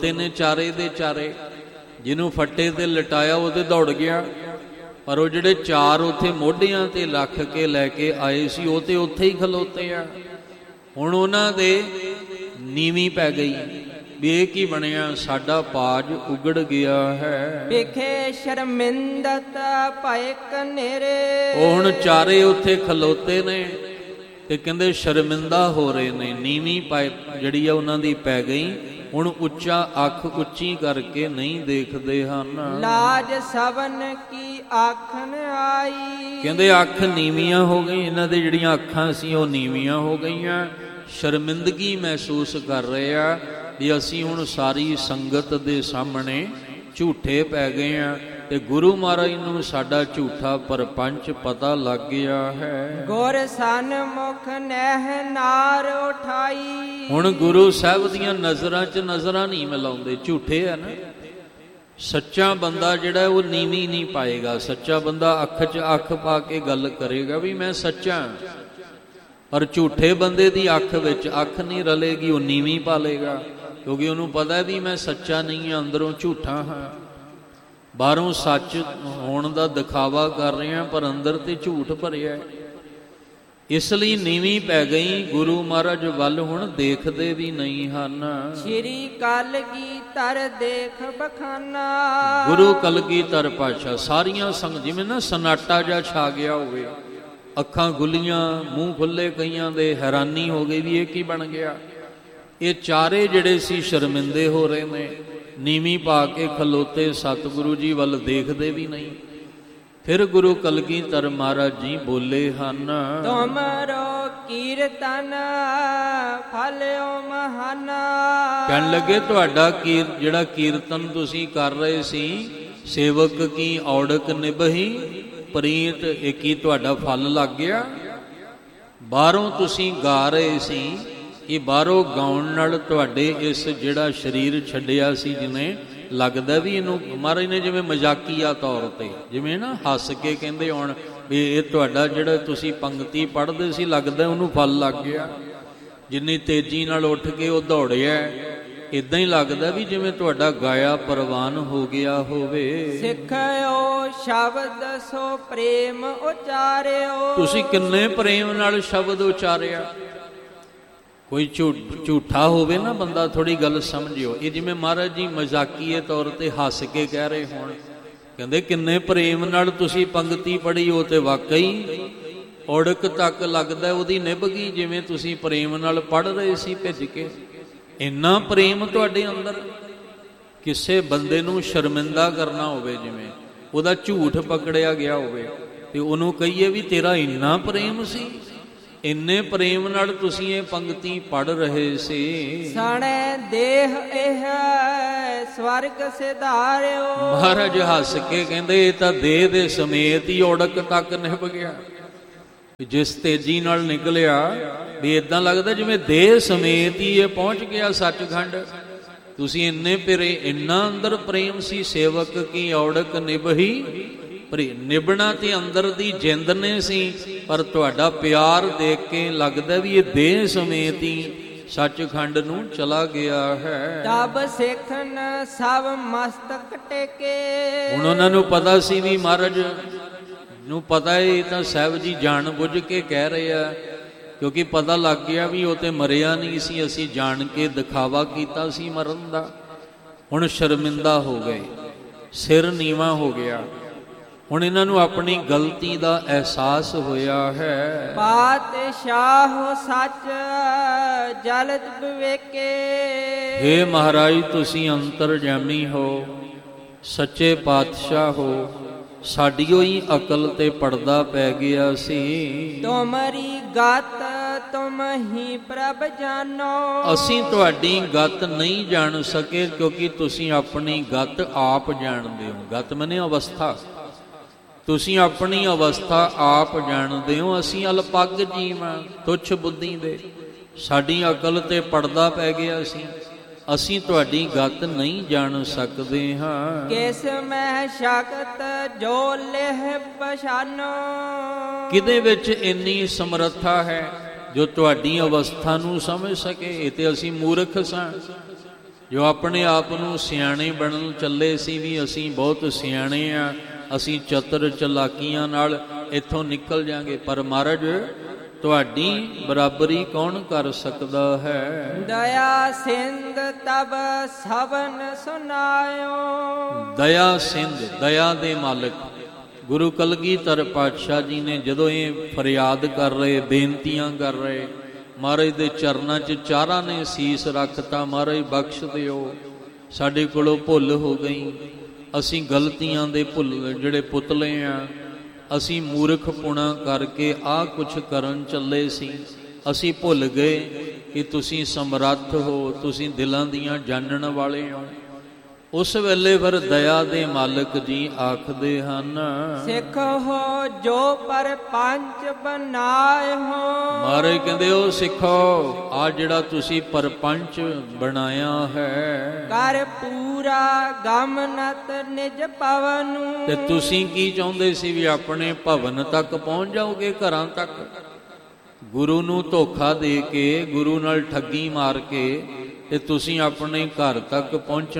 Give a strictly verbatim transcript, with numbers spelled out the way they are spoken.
ਤੇ ਨੇ ਚਾਰੇ ਦੇ ਚਾਰੇ, ਜਿਹਨੂੰ ਫੱਟੇ ਤੇ ਲਟਾਇਆ ਉਹ ਤੇ ਦੌੜ ਗਿਆ, ਪਰ ਉਹ ਜਿਹੜੇ ਚਾਰ ਉੱਥੇ ਮੋਢਿਆਂ ਤੇ ਲੱਖ ਕੇ ਲੈ ਕੇ ਆਏ ਸੀ ਉਹ ਤੇ ਉੱਥੇ ਹੀ ਖਲੋਤੇ ਆ। ਹੁਣ ਉਹਨਾਂ ਦੇ ਨੀਵੀਂ ਪੈ ਗਈ ਵੀ ਇਹ ਕੀ ਬਣਿਆ, ਸਾਡਾ ਪਾਜ ਉਗੜ ਗਿਆ ਹੈ। ਵੇਖੇ ਸ਼ਰਮਿੰਦਤ ਭਏ ਕਨੇਰੇ, ਉਹ ਹੁਣ ਚਾਰੇ ਉੱਥੇ ਖਲੋਤੇ ਨੇ ਤੇ ਕਹਿੰਦੇ ਸ਼ਰਮਿੰਦਾ ਹੋ ਰਹੇ ਨੇ, ਨੀਵੀਂ ਪਾਏ ਜਿਹੜੀ ਆ ਉਹਨਾਂ ਦੀ ਪੈ ਗਈ। ਹੁਣ ਉੱਚਾ ਅੱਖ ਉੱਚੀ ਕਰਕੇ ਨਹੀਂ ਦੇਖਦੇ ਹਨ। ਲਾਜ ਸਵਨ ਕੀ ਆਖਣ ਆਈ, ਕਹਿੰਦੇ ਅੱਖ ਨੀਵੀਆਂ ਹੋ ਗਈ, ਇਹਨਾਂ ਦੇ ਜਿਹੜੀਆਂ ਅੱਖਾਂ ਸੀ ਉਹ ਨੀਵੀਆਂ ਹੋ ਗਈਆਂ। ਸ਼ਰਮਿੰਦਗੀ ਮਹਿਸੂਸ ਕਰ ਰਹੇ ਆ ਵੀ ਅਸੀਂ ਹੁਣ ਸਾਰੀ ਸੰਗਤ ਦੇ ਸਾਹਮਣੇ ਝੂਠੇ ਪੈ ਗਏ ਆ ਤੇ ਗੁਰੂ ਮਹਾਰਾਜ ਨੂੰ ਸਾਡਾ ਝੂਠਾ ਪਰਪੰਚ ਪਤਾ ਲੱਗ ਗਿਆ ਹੈ। ਗੁਰ ਸਨਮੁਖ ਨਹਿ ਨਾਰ ਉਠਾਈ, ਹੁਣ ਗੁਰੂ ਸਾਹਿਬ ਦੀਆਂ ਨਜ਼ਰਾਂ 'ਚ ਨਜ਼ਰਾਂ ਨਹੀਂ ਮਿਲਾਉਂਦੇ, ਝੂਠੇ ਆ ਨਾ। ਸੱਚਾ ਬੰਦਾ ਜਿਹੜਾ ਉਹ ਨੀਵੀਂ ਨਹੀਂ ਪਾਏਗਾ। ਸੱਚਾ ਬੰਦਾ ਅੱਖ 'ਚ ਅੱਖ ਪਾ ਕੇ ਗੱਲ ਕਰੇਗਾ ਵੀ ਮੈਂ ਸੱਚਾ, ਪਰ ਝੂਠੇ ਬੰਦੇ ਦੀ ਅੱਖ ਵਿੱਚ ਅੱਖ ਨਹੀਂ ਰਲੇਗੀ, ਉਹ ਨੀਵੀਂ ਪਾ ਲੇਗਾ, ਕਿਉਂਕਿ ਉਹਨੂੰ ਪਤਾ ਵੀ ਮੈਂ ਸੱਚਾ ਨਹੀਂ ਹਾਂ, ਅੰਦਰੋਂ ਝੂਠਾ ਹਾਂ। ਬਾਹਰੋਂ ਸੱਚ ਹੋਣ ਦਾ ਦਿਖਾਵਾ ਕਰ ਰਹੇ ਹਾਂ ਪਰ ਅੰਦਰ ਤੇ ਝੂਠ ਭਰਿਆ, ਇਸ ਲਈ ਨੀਵੀਂ ਪੈ ਗਈ। ਗੁਰੂ ਮਹਾਰਾਜ ਵੱਲ ਹੁਣ ਦੇਖਦੇ ਵੀ ਨਹੀਂ ਹਨ। ਸ਼੍ਰੀ ਕਲਗੀਧਰ ਦੇਖ ਬਖਾਨਾ, ਗੁਰੂ ਕਲਗੀਧਰ ਪਾਤਸ਼ਾਹ ਸਾਰੀਆਂ ਸੰਗ ਜਿਵੇਂ ਨਾ ਸਨਾਟਾ ਜਿਹਾ ਛਾ ਗਿਆ ਹੋਵੇ, ਅੱਖਾਂ ਖੁੱਲੀਆਂ, ਮੂੰਹ ਖੁੱਲੇ, ਕਈਆਂ ਦੇ ਹੈਰਾਨੀ ਹੋ ਗਈ ਵੀ ਇਹ ਕੀ ਬਣ ਗਿਆ। ਇਹ ਚਾਰੇ ਜਿਹੜੇ ਸੀ ਸ਼ਰਮਿੰਦੇ ਹੋ ਰਹੇ ਨੇ, ਨੀਵੀਂ ਪਾ ਕੇ ਖਲੋਤੇ, ਸਤਿਗੁਰੂ ਜੀ ਵੱਲ ਦੇਖਦੇ ਵੀ ਨਹੀਂ। ਫਿਰ ਗੁਰੂ ਕਲਗੀਧਰ ਮਹਾਰਾਜ ਜੀ ਬੋਲੇ ਹਨ, ਤੁਮਰੋ ਕੀਰਤਨ ਫਲਿਓ ਮਹਾਨਾ। ਕਹਿਣ ਲੱਗੇ ਤੁਹਾਡਾ ਕੀਰ ਜਿਹੜਾ ਕੀਰਤਨ ਤੁਸੀਂ ਕਰ ਰਹੇ ਸੀ, ਸੇਵਕ ਕੀ ਔੜਕ ਨਿਭਹੀ ਪ੍ਰੀਤ, ਇਹ ਕੀ ਤੁਹਾਡਾ ਫਲ ਲੱਗ ਗਿਆ। ਬਾਹਰੋਂ ਤੁਸੀਂ ਗਾ ਰਹੇ ਸੀ, ਕਿ ਬਾਹਰੋਂ ਗਾਉਣ ਨਾਲ ਤੁਹਾਡੇ ਇਸ ਜਿਹੜਾ ਸਰੀਰ ਛੱਡਿਆ ਸੀ, ਜਿਵੇਂ ਲੱਗਦਾ ਵੀ ਇਹਨੂੰ ਮਹਾਰਾਜ ਨੇ ਜਿਵੇਂ ਮਜ਼ਾਕੀਆ ਤੌਰ ਤੇ, ਜਿਵੇਂ ਨਾ ਹੱਸ ਕੇ ਕਹਿੰਦੇ ਹੁਣ ਵੀ ਇਹ ਤੁਹਾਡਾ ਜਿਹੜਾ ਤੁਸੀਂ ਪੰਗਤੀ ਪੜ੍ਹਦੇ ਸੀ, ਲੱਗਦਾ ਉਹਨੂੰ ਫਲ ਲੱਗ ਗਿਆ। ਜਿੰਨੀ ਤੇਜ਼ੀ ਨਾਲ ਉੱਠ ਕੇ ਉਹ ਦੌੜਿਆ, ਇਦਾਂ ਹੀ ਲੱਗਦਾ ਵੀ ਜਿਵੇਂ ਤੁਹਾਡਾ ਗਾਇਆ ਪ੍ਰਵਾਨ ਹੋ ਗਿਆ ਹੋਵੇ। ਸਿੱਖਿਓ ਸ਼ਬਦ ਸੋ ਪ੍ਰੇਮ ਉਚਾਰਿਓ, ਤੁਸੀਂ ਕਿੰਨੇ ਪ੍ਰੇਮ ਨਾਲ ਸ਼ਬਦ ਉਚਾਰਿਆ। ਕੋਈ ਝੂਠ ਝੂਠਾ ਹੋਵੇ ਨਾ ਬੰਦਾ, ਥੋੜੀ ਗੱਲ ਸਮਝਿਓ। ਇਹ ਜਿਵੇਂ ਮਹਾਰਾਜ ਜੀ ਮਜ਼ਾਕੀਏ ਤੌਰ ਤੇ ਹੱਸ ਕੇ ਕਹਿ ਰਹੇ ਹੋਣ, ਕਹਿੰਦੇ ਕਿੰਨੇ ਪ੍ਰੇਮ ਨਾਲ ਤੁਸੀਂ ਪੰਗਤੀ ਪੜ੍ਹੀ, ਉਹ ਤੇ ਵਾਕਈ ਔੜਕ ਤੱਕ ਲੱਗਦਾ ਉਹਦੀ ਨਿਭ ਗਈ, ਜਿਵੇਂ ਤੁਸੀਂ ਪ੍ਰੇਮ ਨਾਲ ਪੜ੍ਹ ਰਹੇ ਸੀ ਭਿੱਜ ਕੇ। ਇੰਨਾ ਪ੍ਰੇਮ ਤੁਹਾਡੇ ਅੰਦਰ। ਕਿਸੇ ਬੰਦੇ ਨੂੰ ਸ਼ਰਮਿੰਦਾ ਕਰਨਾ ਹੋਵੇ, ਜਿਵੇਂ ਉਹਦਾ ਝੂਠ ਪਕੜਿਆ ਗਿਆ ਹੋਵੇ, ਤੇ ਉਹਨੂੰ ਕਹੀਏ ਵੀ ਤੇਰਾ ਇੰਨਾ ਪ੍ਰੇਮ ਸੀ, ਇੰਨੇ ਪ੍ਰੇਮ ਨਾਲ ਤੁਸੀਂ ਇਹ ਪੰਗਤੀ ਪੜ ਰਹੇ ਸੀ। ਸਣੇ ਦੇਹ ਇਹ ਸਵਰਗ ਸਿਧਾਰਿਓ, ਮਹਾਰਾਜ ਹੱਸ ਕੇ ਕਹਿੰਦੇ ਇਹ ਤਾਂ ਦੇਹ ਦੇ ਸਮੇਤ ਹੀ ਔੜਕ ਤੱਕ ਨਿਭ ਗਿਆ। ਜਿਸ ਤੇਜ਼ੀ ਨਾਲ ਨਿਕਲਿਆ ਵੀ ਇਦਾਂ ਲੱਗਦਾ ਜਿਵੇਂ ਦੇਹ ਸਮੇਤ ਹੀ ਇਹ ਪਹੁੰਚ ਗਿਆ ਸੱਚਖੰਡ। ਤੁਸੀਂ ਇੰਨੇ ਪਿਰੇ, ਇੰਨਾ ਅੰਦਰ ਪ੍ਰੇਮ ਸੀ। ਸੇਵਕ ਕੀ ਔੜਕ ਨਿਭਹੀ ਪ੍ਰੀ, ਨਿਭਣਾ ਤੇ ਅੰਦਰ ਦੀ ਜਿੰਦ ਨੇ ਸੀ, ਪਰ ਤੁਹਾਡਾ ਪਿਆਰ ਦੇਖ ਕੇ ਲੱਗਦਾ ਵੀ ਇਹ ਦੇਹ ਸਮੇਤ ਹੀ ਸੱਚਖੰਡ ਨੂੰ ਚਲਾ ਗਿਆ ਹੈ। ਤਬ ਸਿੱਖਨ ਸਭ ਮਸਤਕ ਟੇਕੇ, ਹੁਣ ਉਹਨਾਂ ਨੂੰ ਪਤਾ ਸੀ ਵੀ ਮਹਾਰਾਜ ਨੂੰ ਪਤਾ ਇਹ ਤਾਂ ਸਾਹਿਬ ਜੀ ਜਾਣ ਬੁੱਝ ਕੇ ਕਹਿ ਰਹੇ ਆ, ਕਿਉਂਕਿ ਪਤਾ ਲੱਗ ਗਿਆ ਵੀ ਉਹ ਤੇ ਮਰਿਆ ਨਹੀਂ ਸੀ, ਅਸੀਂ ਜਾਣ ਕੇ ਦਿਖਾਵਾ ਕੀਤਾ ਸੀ ਮਰਨ ਦਾ। ਹੁਣ ਸ਼ਰਮਿੰਦਾ ਹੋ ਗਏ, ਸਿਰ ਨੀਵਾਂ ਹੋ ਗਿਆ। ਹੁਣ ਇਹਨਾਂ ਨੂੰ ਆਪਣੀ ਗਲਤੀ ਦਾ ਅਹਿਸਾਸ ਹੋਇਆ ਹੈ। ਪਾਤਸ਼ਾਹ ਸੱਚ ਜਲਦ ਵਿਵੇਕੇ, ਹੇ ਮਹਾਰਾਜ ਤੁਸੀਂ ਅੰਤਰਜਾਮੀ ਹੋ, ਸੱਚੇ ਪਾਤਸ਼ਾਹ ਹੋ, ਸਾਡੀਓ ਹੀ ਅਕਲ ਤੇ ਪਰਦਾ ਪੈ ਗਿਆ ਸੀ। ਤੁਮਰੀ ਗਤ ਤੁਮ ਹੀ ਪ੍ਰਭ ਜਾਨੋ, ਅਸੀਂ ਤੁਹਾਡੀ ਗਤ ਨਹੀਂ ਜਾਣ ਸਕੇ, ਕਿਉਂਕਿ ਤੁਸੀਂ ਆਪਣੀ ਗਤ ਆਪ ਜਾਣਦੇ ਹੋ। ਗਤ ਮਨੇ ਅਵਸਥਾ, ਤੁਸੀਂ ਆਪਣੀ ਅਵਸਥਾ ਆਪ ਜਾਣਦੇ ਹੋ। ਅਸੀਂ ਅਲਪੱਗ ਜੀਵ ਹਾਂ, ਤੁੱਛ ਬੁੱਧੀ ਦੇ, ਸਾਡੀ ਅਕਲ ਤੇ ਪਰਦਾ ਪੈ ਗਿਆ ਸੀ, ਅਸੀਂ ਤੁਹਾਡੀ ਗਤ ਨਹੀਂ ਜਾਣ ਸਕਦੇ ਹਾਂ। ਕਿਸ ਮਹਿ ਸ਼ਕਤ ਜੋ ਲਿਹ ਪਛਾਨੋ, ਕਿਹਦੇ ਵਿੱਚ ਇੰਨੀ ਸਮਰੱਥਾ ਹੈ ਜੋ ਤੁਹਾਡੀ ਅਵਸਥਾ ਨੂੰ ਸਮਝ ਸਕੇ। ਇਹ ਤੇ ਅਸੀਂ ਮੂਰਖ ਸਾਂ, ਜੋ ਆਪਣੇ ਆਪ ਨੂੰ ਸਿਆਣੇ ਬਣਨ ਚੱਲੇ ਸੀ ਵੀ ਅਸੀਂ ਬਹੁਤ ਸਿਆਣੇ ਆ, ਅਸੀਂ ਚਤਰ ਚਲਾਕੀਆਂ ਨਾਲ ਇੱਥੋਂ ਨਿਕਲ ਜਾਾਂਗੇ, ਪਰ ਮਹਾਰਾਜ ਤੁਹਾਡੀ ਬਰਾਬਰੀ ਕੌਣ ਕਰ ਸਕਦਾ ਹੈ। ਦਇਆ ਸਿੰਧ ਤਬ ਸਭਨ ਸੁਨਾਇਓ। ਦਇਆ ਸਿੰਧ, ਦਇਆ ਦੇ ਮਾਲਕ ਗੁਰੂ ਕਲਗੀਧਰ ਪਾਤਸ਼ਾਹ ਜੀ ਨੇ ਜਦੋਂ ਇਹ ਫਰਿਆਦ ਕਰ ਰਹੇ, ਬੇਨਤੀਆਂ ਕਰ ਰਹੇ, ਮਹਾਰਾਜ ਦੇ ਚਰਨਾਂ 'ਚ ਚਾਰਾਂ ਨੇ ਸੀਸ ਰੱਖਤਾ, ਮਹਾਰਾਜ ਬਖਸ਼ ਦਿਓ, ਸਾਡੇ ਕੋਲੋਂ ਭੁੱਲ ਹੋ ਗਈ, ਅਸੀਂ ਗਲਤੀਆਂ ਦੇ ਭੁੱਲ ਜਿਹੜੇ ਪੁਤਲੇ ਆ, ਅਸੀਂ ਮੂਰਖਪੁਣਾ ਕਰਕੇ ਆਹ ਕੁਛ ਕਰਨ ਚੱਲੇ ਸੀ, ਅਸੀਂ ਭੁੱਲ ਗਏ ਕਿ ਤੁਸੀਂ ਸਮਰੱਥ ਹੋ, ਤੁਸੀਂ ਦਿਲਾਂ ਦੀਆਂ ਜਾਣਨ ਵਾਲੇ ਹੋ। ਉਸ ਵੇਲੇ ਫਿਰ ਦਇਆ ਦੇ ਮਾਲਕ ਜੀ ਆਖਦੇ ਹਨ, ਸਿੱਖ ਹੋ ਜੋ ਪਰਪੰਚ ਬਨਾਏ ਹੋ। ਮਹਾਰਾਜ ਕਹਿੰਦੇ ਹੋ ਸਿੱਖੋ, ਆ ਜਿਹੜਾ ਤੁਸੀਂ ਪਰਪੰਚ ਬਣਾਇਆ ਹੈ, ਕਰ ਪੂਰਾ ਗਮਨਤ ਨਿਜ ਭਵਨ। ਤੇ ਤੁਸੀਂ ਕੀ ਚਾਹੁੰਦੇ ਸੀ ਵੀ ਆਪਣੇ ਭਵਨ ਤੱਕ ਪਹੁੰਚ ਜਾਓਗੇ, ਘਰਾਂ ਤੱਕ? ਗੁਰੂ ਨੂੰ ਧੋਖਾ ਦੇ ਕੇ, ਗੁਰੂ ਨਾਲ ਠੱਗੀ ਮਾਰ ਕੇ ਤੇ ਤੁਸੀਂ ਆਪਣੇ ਘਰ ਤੱਕ ਪਹੁੰਚ